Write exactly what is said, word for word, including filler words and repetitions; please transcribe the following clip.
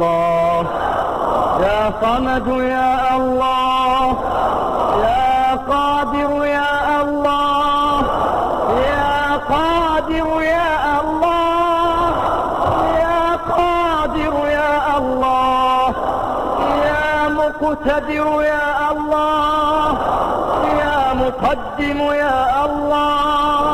الله، يا صمد يا الله، يا قادر يا الله، يا قادر يا الله، يا قادر يا الله، يا مقتدر يا الله، يا مقدم يا الله،